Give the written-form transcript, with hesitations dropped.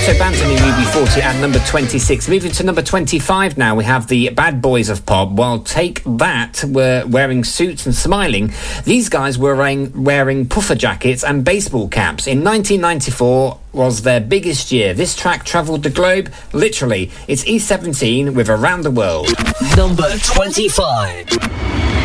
Tito Banton in UB40 at number 26. Moving to number 25 now, we have the Bad Boys of Pop. While Take That were wearing suits and smiling, these guys were wearing puffer jackets and baseball caps. In 1994 was their biggest year. This track travelled the globe, literally. It's E17 with Around the World. Number 25.